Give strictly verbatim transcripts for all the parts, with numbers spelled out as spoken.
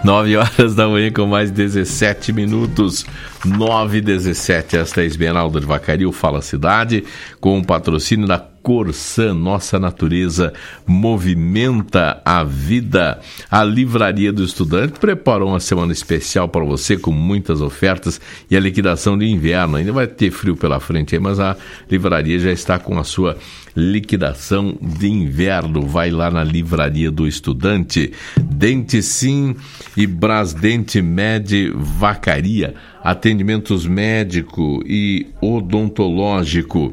nove horas da manhã com mais dezessete minutos. nove e dezessete. Esta é a Esmeralda de Vacaria, o Fala Cidade, com o patrocínio da Corsan. Nossa natureza movimenta a vida. A Livraria do Estudante preparou uma semana especial para você, com muitas ofertas e a liquidação de inverno. Ainda vai ter frio pela frente aí, mas a livraria já está com a sua liquidação de inverno. Vai lá na Livraria do Estudante. Dente Sim e Brasdente Med Vacaria. Atendimentos médico e odontológico.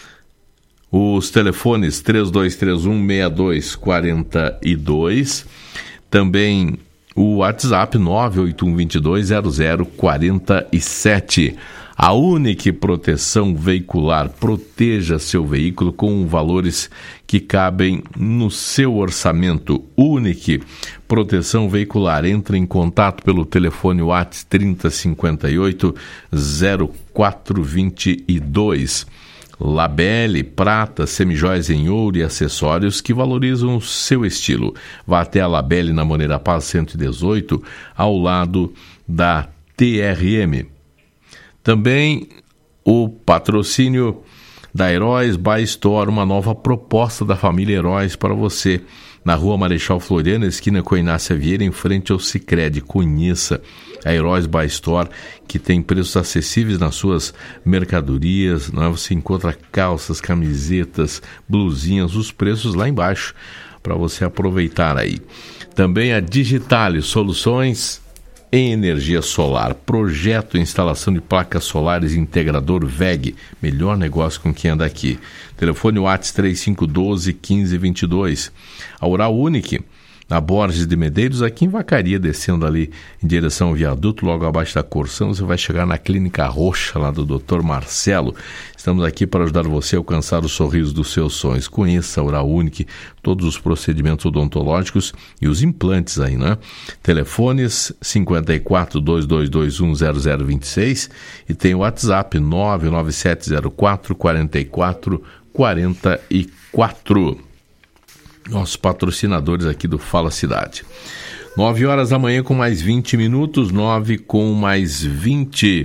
Os telefones três dois três um, seis dois quatro dois, também o WhatsApp nove oito um dois dois zero zero quatro sete. A Unique Proteção Veicular, proteja seu veículo com valores que cabem no seu orçamento. Unique Proteção Veicular, entre em contato pelo telefone WhatsApp trinta cinquenta e oito zero quatro vinte e dois. Labelle, prata, semijóias em ouro e acessórios que valorizam o seu estilo. Vá até a Labelle na Moreira Paz cento e dezoito, ao lado da T R M. Também o patrocínio da Heróis by Store, uma nova proposta da família Heróis para você. Na Rua Marechal Floriano, esquina com Inácia Vieira, em frente ao Sicredi. Conheça a Heróis by Store, que tem preços acessíveis nas suas mercadorias, não é? Você encontra calças, camisetas, blusinhas, os preços lá embaixo para você aproveitar aí. Também a Digitale, soluções em energia solar. Projeto e instalação de placas solares integrador V E G. Melhor negócio com quem anda aqui. Telefone WhatsApp três cinco um dois, um cinco dois dois. A Oral Unique, na Borges de Medeiros, aqui em Vacaria, descendo ali em direção ao viaduto, logo abaixo da Corsan, você vai chegar na Clínica Roxa, lá do doutor Marcelo. Estamos aqui para ajudar você a alcançar o sorriso dos seus sonhos. Conheça a Oral Unique, todos os procedimentos odontológicos e os implantes aí, né? Telefones cinco quatro, dois dois dois um, zero zero dois seis e tem o WhatsApp nove nove sete zero quatro, quatro quatro quatro quatro. Nossos patrocinadores aqui do Fala Cidade. nove horas da manhã com mais vinte minutos, nove com mais vinte.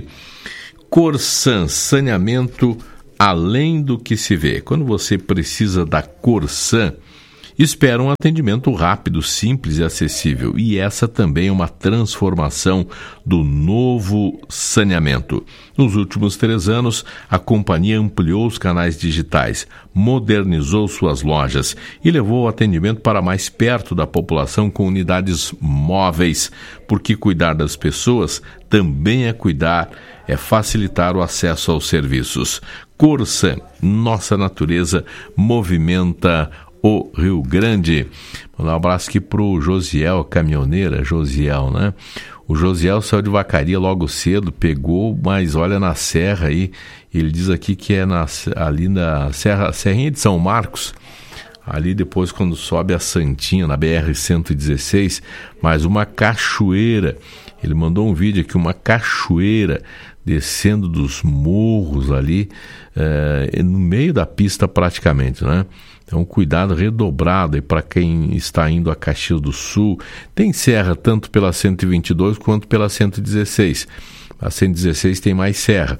Corsan, saneamento além do que se vê. Quando você precisa da Corsan, espera um atendimento rápido, simples e acessível. E essa também é uma transformação do novo saneamento. Nos últimos três anos, a companhia ampliou os canais digitais, modernizou suas lojas e levou o atendimento para mais perto da população com unidades móveis, porque cuidar das pessoas também é cuidar, é facilitar o acesso aos serviços. Corsan, nossa natureza movimenta o Rio Grande. Mandar um abraço aqui pro Josiel, caminhoneira, Josiel, né? O Josiel saiu de Vacaria logo cedo, pegou, mas olha na serra aí, ele diz aqui que é na, ali na serra, Serrinha de São Marcos, ali depois quando sobe a Santinha, na B R cento e dezesseis, mais uma cachoeira. Ele mandou um vídeo aqui, uma cachoeira descendo dos morros ali, é, no meio da pista praticamente, né? Então, cuidado redobrado aí para quem está indo a Caxias do Sul. Tem serra tanto pela cento e vinte e dois quanto pela cento e dezesseis. A cento e dezesseis tem mais serra.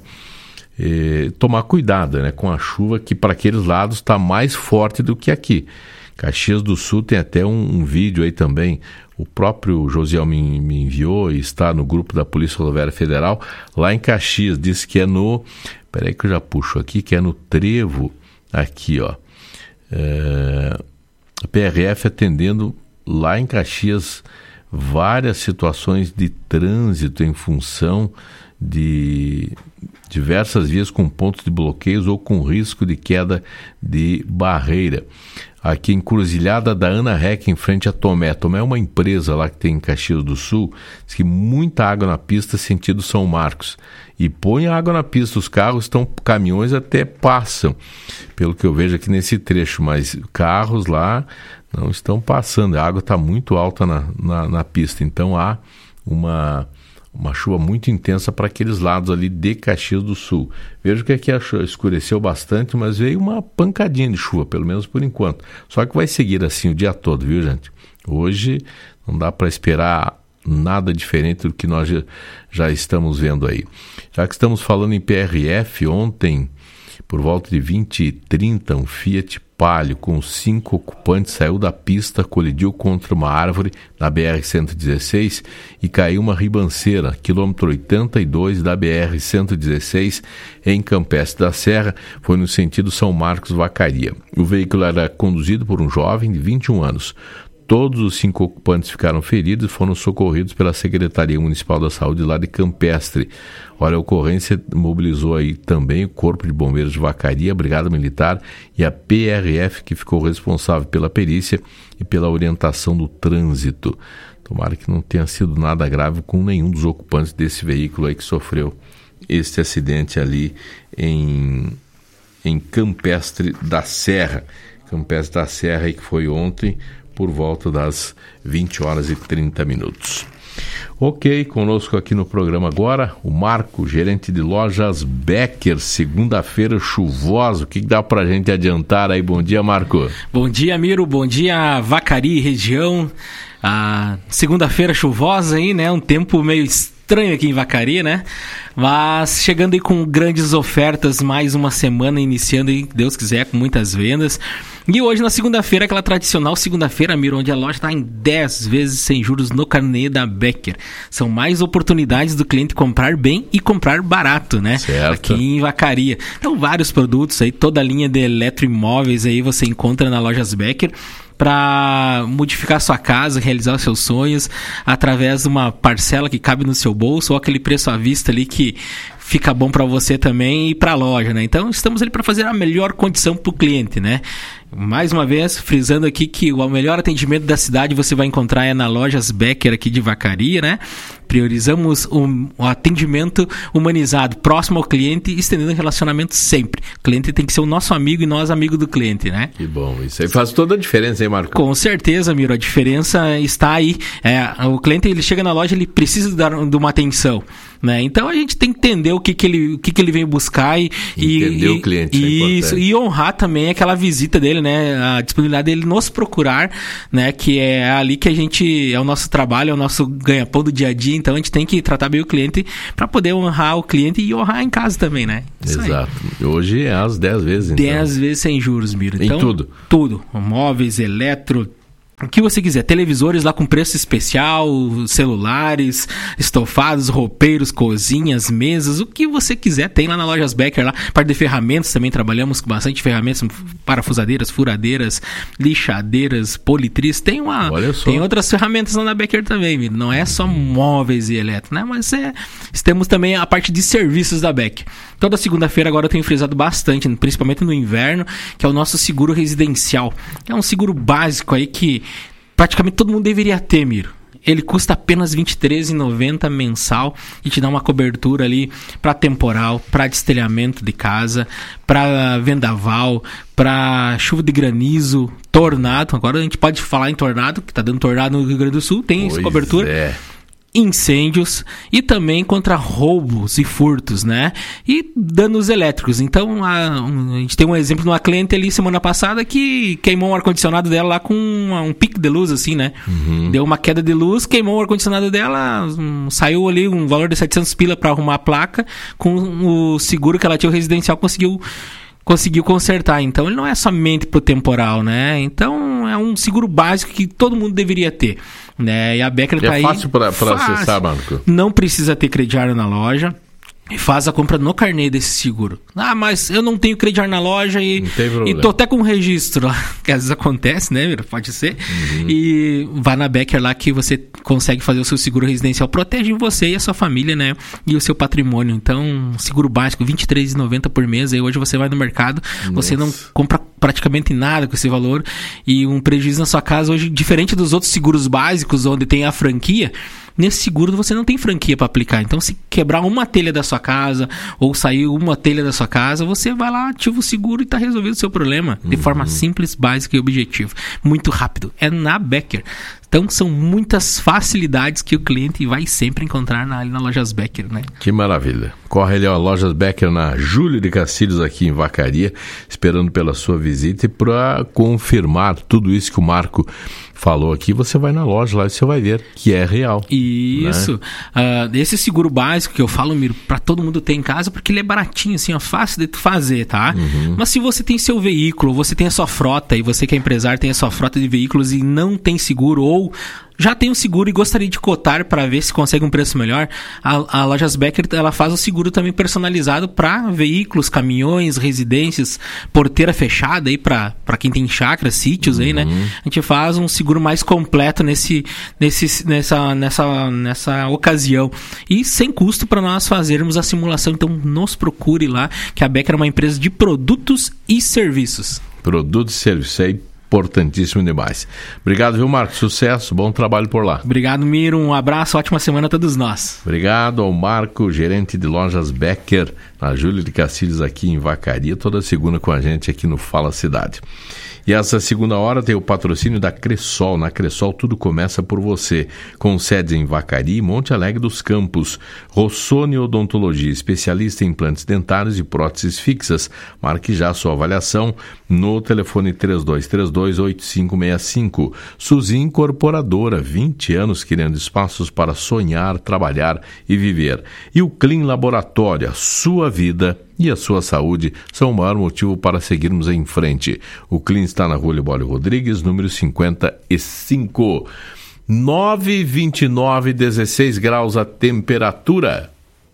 E tomar cuidado, né, com a chuva, que para aqueles lados está mais forte do que aqui. Caxias do Sul tem até um, um vídeo aí também. O próprio Josiel me, me enviou e está no grupo da Polícia Rodoviária Federal. Lá em Caxias, diz que é no... Peraí que eu já puxo aqui, que é no Trevo. Aqui, ó. É, a P R F atendendo lá em Caxias várias situações de trânsito em função de diversas vias com pontos de bloqueios ou com risco de queda de barreira. Aqui em Cruzilhada da Ana Rec, em frente a Tomé. Tomé é uma empresa lá que tem em Caxias do Sul, diz que muita água na pista sentido São Marcos. E põe água na pista, os carros estão, caminhões até passam, pelo que eu vejo aqui nesse trecho, mas carros lá não estão passando, a água está muito alta na, na, na pista, então há uma, uma chuva muito intensa para aqueles lados ali de Caxias do Sul. Vejo que aqui escureceu bastante, mas veio uma pancadinha de chuva, pelo menos por enquanto. Só que vai seguir assim o dia todo, viu, gente? Hoje não dá para esperar nada diferente do que nós já, já estamos vendo aí. Já que estamos falando em P R F, ontem, por volta de vinte e trinta, um Fiat Palio com cinco ocupantes saiu da pista, colidiu contra uma árvore na B R cento e dezesseis e caiu uma ribanceira, quilômetro oitenta e dois da B R cento e dezesseis, em Campestre da Serra, foi no sentido São Marcos-Vacaria. O veículo era conduzido por um jovem de vinte e um anos. Todos os cinco ocupantes ficaram feridos e foram socorridos pela Secretaria Municipal da Saúde lá de Campestre. Olha, a ocorrência mobilizou aí também o Corpo de Bombeiros de Vacaria, a Brigada Militar e a P R F, que ficou responsável pela perícia e pela orientação do trânsito. Tomara que não tenha sido nada grave com nenhum dos ocupantes desse veículo aí que sofreu este acidente ali em, em Campestre da Serra. Campestre da Serra aí que foi ontem, por volta das vinte horas e trinta minutos. Ok, conosco aqui no programa agora, o Marco, gerente de lojas Becker, segunda-feira chuvosa, o que dá pra gente adiantar aí? Bom dia, Marco. Bom dia, Miro, bom dia, Vacaria, região, a segunda-feira chuvosa aí, né, um tempo meio estranho aqui em Vacaria, né, mas chegando aí com grandes ofertas, mais uma semana iniciando aí, Deus quiser, com muitas vendas. E hoje, na segunda-feira, aquela tradicional segunda-feira, Miro, onde a loja está em dez vezes sem juros no carnê da Becker. São mais oportunidades do cliente comprar bem e comprar barato, né? Certo. Aqui em Vacaria. Então, vários produtos aí, toda a linha de eletroimóveis aí você encontra na Lojas Becker para modificar sua casa, realizar os seus sonhos através de uma parcela que cabe no seu bolso ou aquele preço à vista ali que fica bom para você também e para a loja, né? Então, estamos ali para fazer a melhor condição para o cliente, né? Mais uma vez, frisando aqui que o melhor atendimento da cidade você vai encontrar é na Lojas Becker aqui de Vacaria, né? Priorizamos o, o atendimento humanizado, próximo ao cliente e estendendo o relacionamento sempre. O cliente tem que ser o nosso amigo e nós amigo do cliente, né? Que bom, isso aí faz toda a diferença, hein, Marco? Com certeza, Miro, a diferença está aí. É, o cliente, ele chega na loja, ele precisa dar, de uma atenção, né? Então a gente tem que entender o que, que, ele, o que, que ele vem buscar e... Entender e, o cliente, e, isso, e honrar também aquela visita dele, né? A disponibilidade dele nos procurar, né? Que é ali que a gente... É o nosso trabalho, é o nosso ganha-pão do dia a dia. Então a gente tem que tratar bem o cliente para poder honrar o cliente e honrar em casa também, né? Isso Exato. Aí. Hoje é às dez vezes, então. dez vezes sem juros, Miro. Então, em tudo? Tudo. Móveis, eletro... O que você quiser, televisores lá com preço especial, celulares, estofados, roupeiros, cozinhas, mesas, o que você quiser tem lá na Lojas Becker, lá, parte de ferramentas também, trabalhamos com bastante ferramentas, parafusadeiras, furadeiras, lixadeiras, politriz, tem uma, tem outras ferramentas lá na Becker também, não é só móveis e eletro, né, mas é, temos também a parte de serviços da Becker. Toda segunda-feira agora eu tenho frisado bastante, principalmente no inverno, que é o nosso seguro residencial, é um seguro básico aí que praticamente todo mundo deveria ter, Miro. Ele custa apenas vinte e três reais e noventa centavos mensal e te dá uma cobertura ali para temporal, para destelhamento de casa, para vendaval, para chuva de granizo, tornado. Agora a gente pode falar em tornado, que está dando tornado no Rio Grande do Sul, tem essa cobertura. É. Incêndios e também contra roubos e furtos, né? E danos elétricos. Então, a, a gente tem um exemplo de uma cliente ali semana passada que queimou o ar-condicionado dela lá com um, um pico de luz, assim, né? Uhum. Deu uma queda de luz, queimou o ar-condicionado dela, um, saiu ali um valor de setecentos pila para arrumar a placa, com o seguro que ela tinha, o residencial, conseguiu conseguiu consertar. Então, ele não é somente pro temporal, né? Então, é um seguro básico que todo mundo deveria ter, né? E a Becker tá aí... É fácil para acessar, Marco? Não precisa ter crediário na loja. E faz a compra no carnê desse seguro. Ah, mas eu não tenho crediário na loja e, e tô até com um registro lá. Que às vezes acontece, né? Pode ser. Uhum. E vá na Becker lá que você consegue fazer o seu seguro residencial. Protege você e a sua família, né? E o seu patrimônio. Então, seguro básico, vinte e três reais e noventa centavos por mês. Aí hoje você vai no mercado, Nossa. Você não compra praticamente nada com esse valor. E um prejuízo na sua casa hoje, diferente dos outros seguros básicos, onde tem a franquia... Nesse seguro você não tem franquia para aplicar. Então, se quebrar uma telha da sua casa ou sair uma telha da sua casa, você vai lá, ativa o seguro e está resolvido o seu problema. De uhum. forma simples, básica e objetiva. Muito rápido. É na Becker. Então, são muitas facilidades que o cliente vai sempre encontrar na, na Lojas Becker, né? Que maravilha. Corre ali, ó, Lojas Becker na Júlio de Castilhos, aqui em Vacaria, esperando pela sua visita e para confirmar tudo isso que o Marco falou aqui, você vai na loja lá e você vai ver que é real. Isso. Né? Uh, esse seguro básico que eu falo, Miro, pra todo mundo ter em casa, porque ele é baratinho, assim, ó, fácil de tu fazer, tá? Uhum. Mas se você tem seu veículo, você tem a sua frota, e você que é empresário tem a sua frota de veículos e não tem seguro, ou já tem um seguro e gostaria de cotar para ver se consegue um preço melhor, a, a Lojas Becker, ela faz o seguro também personalizado para veículos, caminhões, residências, porteira fechada aí para quem tem chácara, sítios, uhum. aí, né? A gente faz um seguro mais completo nesse, nesse, nessa, nessa, nessa ocasião e sem custo para nós fazermos a simulação. Então nos procure lá, que a Becker é uma empresa de produtos e serviços. Produtos e serviços aí. Importantíssimo demais. Obrigado, viu, Marco? Sucesso, bom trabalho por lá. Obrigado, Miro. Um abraço, ótima semana a todos nós. Obrigado ao Marco, gerente de Lojas Becker, na Júlia de Castilhos, aqui em Vacaria, toda segunda com a gente aqui no Fala Cidade. E essa segunda hora tem o patrocínio da Cressol. Na Cressol tudo começa por você. Com sedes em Vacaria e Monte Alegre dos Campos. Rossoni Odontologia, especialista em implantes dentários e próteses fixas. Marque já sua avaliação no telefone três dois três dois, oito cinco seis cinco. Suzy Incorporadora, vinte anos criando espaços para sonhar, trabalhar e viver. E o Clean Laboratório, a sua vida e a sua saúde são o maior motivo para seguirmos em frente. O Clean está na Rua Libório Rodrigues, número cinquenta e cinco. nove e vinte e nove, dezesseis graus a temperatura.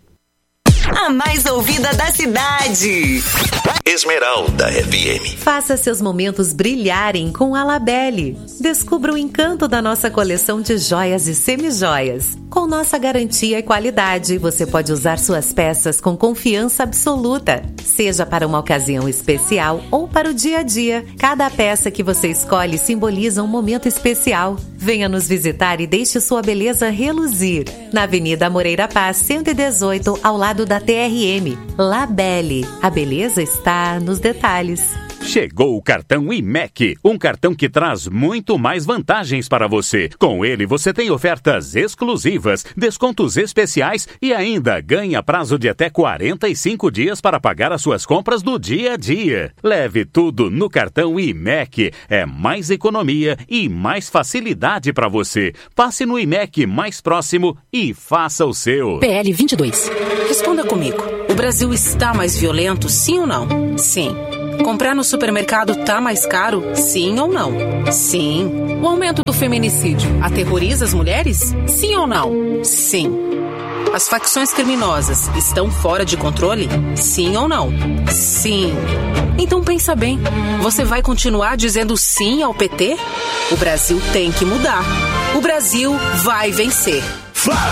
A mais ouvida da cidade. Esmeralda F M. Faça seus momentos brilharem com a Labelle. Descubra o encanto da nossa coleção de joias e semijoias. Com nossa garantia e qualidade, você pode usar suas peças com confiança absoluta. Seja para uma ocasião especial ou para o dia a dia, cada peça que você escolhe simboliza um momento especial. Venha nos visitar e deixe sua beleza reluzir. Na Avenida Moreira Paz, cento e dezoito, ao lado da T R M. Labelle. A beleza está nos detalhes. Chegou o cartão I M E C, um cartão que traz muito mais vantagens para você. Com ele, você tem ofertas exclusivas, descontos especiais e ainda ganha prazo de até quarenta e cinco dias para pagar as suas compras do dia a dia. Leve tudo no cartão I M E C. É mais economia e mais facilidade para você. Passe no I M E C mais próximo e faça o seu. P L vinte e dois. Responda comigo. O Brasil está mais violento, sim ou não? Sim. Comprar no supermercado tá mais caro? Sim ou não? Sim. O aumento do feminicídio aterroriza as mulheres? Sim ou não? Sim. As facções criminosas estão fora de controle? Sim ou não? Sim. Então pensa bem, você vai continuar dizendo sim ao P T? O Brasil tem que mudar. O Brasil vai vencer. Flávio